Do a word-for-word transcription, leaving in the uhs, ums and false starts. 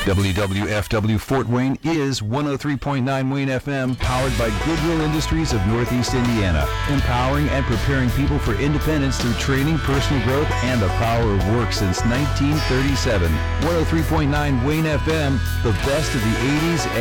W W F W Fort Wayne is one oh three point nine Wayne F M, powered by Goodwill Industries of Northeast Indiana, empowering and preparing people for independence through training, personal growth, and the power of work since nineteen thirty-seven. one oh three point nine Wayne F M, the best of the eighties